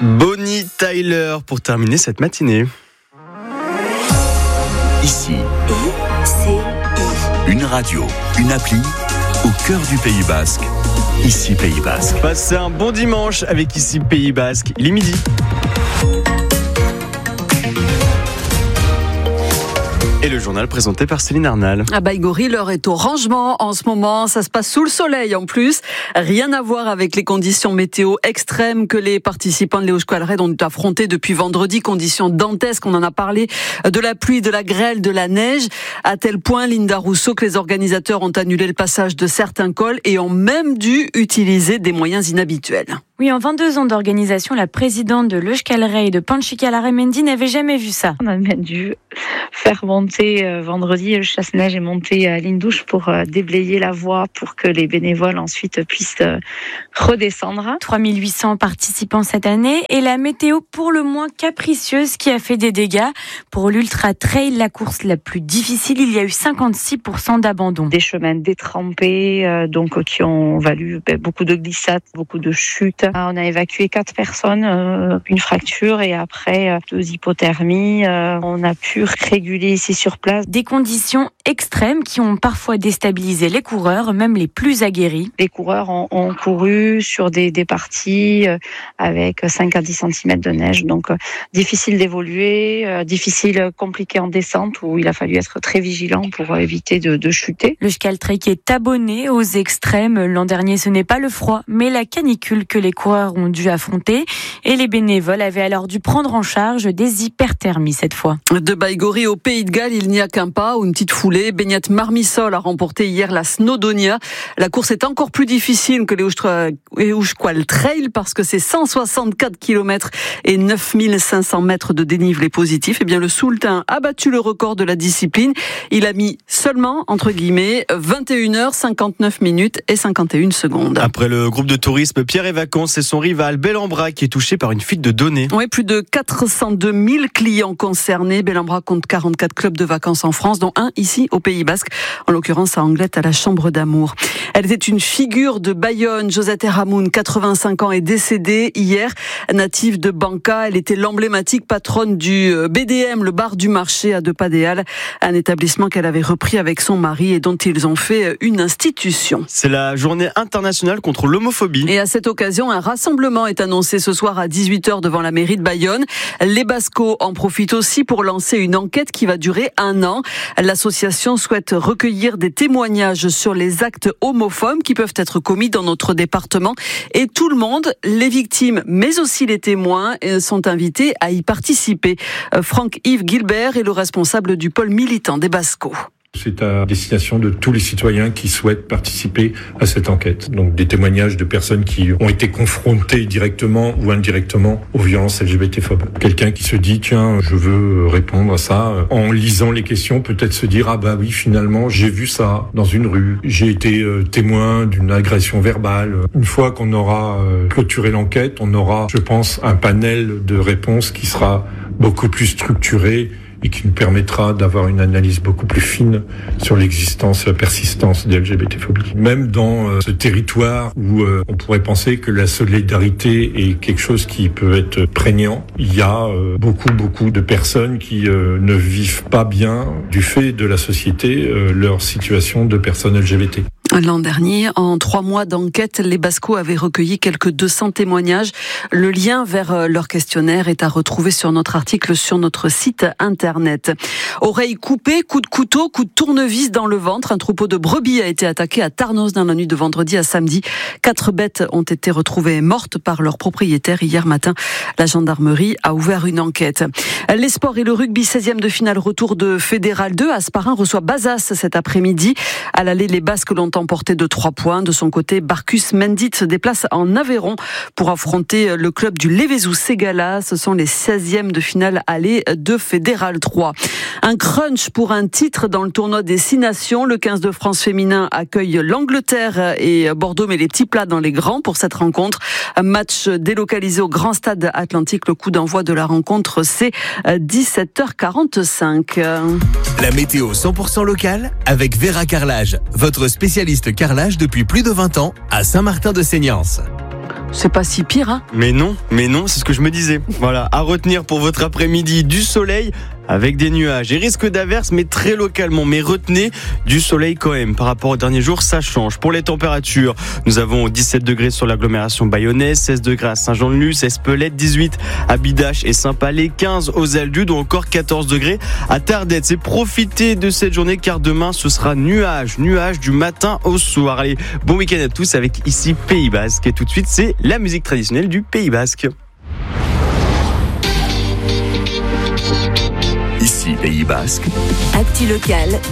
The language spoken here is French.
Bonnie Tyler pour terminer cette matinée. Ici, une radio, une appli au cœur du Pays Basque. Ici Pays Basque. Passez un bon dimanche avec Ici Pays Basque. Il est midi. Et le journal présenté par Céline Arnal. À Baïgorry, l'heure est au rangement en ce moment. Ça se passe sous le soleil en plus. Rien à voir avec les conditions météo extrêmes que les participants de l'Euskal Red ont affrontées depuis vendredi. Conditions dantesques, on en a parlé, de la pluie, de la grêle, de la neige. À tel point, Linda Rousseau, que les organisateurs ont annulé le passage de certains cols et ont même dû utiliser des moyens inhabituels. Oui, en 22 ans d'organisation, la présidente de l'Euskal Red et de Panchikalaremendi n'avait jamais vu ça. On a même dû faire monter vendredi le chasse-neige et monter à Lindouche pour déblayer la voie pour que les bénévoles ensuite puissent redescendre. 3800 participants cette année et la météo pour le moins capricieuse qui a fait des dégâts. Pour l'Ultra Trail, la course la plus difficile, il y a eu 56% d'abandon. Des chemins détrempés, donc qui ont valu beaucoup de glissades, beaucoup de chutes. On a évacué 4 personnes, une fracture et après 2 hypothermies. On a pu réguler ici sur place. Des conditions extrêmes qui ont parfois déstabilisé les coureurs, même les plus aguerris. Les coureurs ont couru sur des parties avec 5 à 10 cm de neige, donc difficile d'évoluer, compliqué en descente où il a fallu être très vigilant pour éviter de chuter. L'Euskal Trail est abonné aux extrêmes. L'an dernier, ce n'est pas le froid, mais la canicule que les coureurs ont dû affronter et les bénévoles avaient alors dû prendre en charge des hyperthermies cette fois. De Baïgorry au Pays de Galles, il n'y a qu'un pas ou une petite foulée. Beñat Marmisol a remporté hier la Snowdonia. La course est encore plus difficile que les Euskal Trail parce que c'est 164 km et 9500 mètres de dénivelé positif. Eh bien, le Soultin a battu le record de la discipline. Il a mis seulement, entre guillemets, 21h59 minutes et 51 secondes. Après le groupe de tourisme Pierre et Vacances, c'est son rival Bellambra qui est touché par une fuite de données. Oui, plus de 402 000 clients concernés. Bellambra compte 44 clubs de vacances en France, dont un ici au Pays Basque, en l'occurrence à Anglette à la Chambre d'Amour. Elle était une figure de Bayonne. Josette Ramoun, 85 ans, est décédée hier. Native de Banca, elle était l'emblématique patronne du BDM, le bar du marché à Deux Pas des Halles, un établissement qu'elle avait repris avec son mari et dont ils ont fait une institution. C'est la journée internationale contre l'homophobie. Et à cette occasion, un rassemblement est annoncé ce soir à 18h devant la mairie de Bayonne. Les Bascos en profitent aussi pour lancer une enquête qui va durer 1 an. L'association souhaite recueillir des témoignages sur les actes homophobes qui peuvent être commis dans notre département. Et tout le monde, les victimes, mais aussi les témoins, sont invités à y participer. Franck-Yves Gilbert est le responsable du pôle militant des Bascos. C'est à destination de tous les citoyens qui souhaitent participer à cette enquête. Donc des témoignages de personnes qui ont été confrontées directement ou indirectement aux violences LGBT-phobes. Quelqu'un qui se dit, tiens, je veux répondre à ça. En lisant les questions, peut-être se dire, ah bah oui, finalement, j'ai vu ça dans une rue. J'ai été témoin d'une agression verbale. Une fois qu'on aura clôturé l'enquête, on aura, je pense, un panel de réponses qui sera beaucoup plus structuré et qui nous permettra d'avoir une analyse beaucoup plus fine sur l'existence et la persistance des LGBT-phobies. Même dans ce territoire où on pourrait penser que la solidarité est quelque chose qui peut être prégnant, il y a beaucoup de personnes qui ne vivent pas bien du fait de la société leur situation de personnes LGBT. L'an dernier, en 3 mois d'enquête, les Bascos avaient recueilli quelques 200 témoignages. Le lien vers leur questionnaire est à retrouver sur notre article sur notre site internet. Oreilles coupées, coups de couteau, coups de tournevis dans le ventre. Un troupeau de brebis a été attaqué à Tarnos dans la nuit de vendredi à samedi. 4 bêtes ont été retrouvées mortes par leurs propriétaires hier matin. La gendarmerie a ouvert une enquête. Les sports et le rugby, 16e de finale, retour de Fédéral 2. Asparin reçoit Bazas cet après-midi. À l'aller, les Basques l'ont emporté de 3 points. De son côté, Barcus Mendit se déplace en Aveyron pour affronter le club du Lévezou-Ségala. Ce sont les 16e de finale aller de Fédéral 3. Un crunch pour un titre dans le tournoi des 6 nations. Le 15 de France féminin accueille l'Angleterre et Bordeaux met les petits plats dans les grands pour cette rencontre. Un match délocalisé au Grand Stade Atlantique. Le coup d'envoi de la rencontre, c'est 17h45. La météo 100% locale avec Vera Carrelage, votre spécialiste carrelage depuis plus de 20 ans à Saint-Martin-de-Seignance. C'est pas si pire, hein? Mais non, c'est ce que je me disais. Voilà, à retenir pour votre après-midi, du soleil avec des nuages et risque d'averses, mais très localement. Mais retenez, du soleil quand même. Par rapport aux derniers jours, ça change. Pour les températures, nous avons 17 degrés sur l'agglomération bayonnaise, 16 degrés à Saint-Jean-de-Luz, Espelette, 18 à Bidache et Saint-Palais, 15 aux Aldudes ou encore 14 degrés à Tardette. C'est profiter de cette journée car demain, ce sera nuage du matin au soir. Allez, bon week-end à tous avec ici Pays Basque. Et tout de suite, c'est la musique traditionnelle du Pays Basque. Ici Pays Basque. Actu local.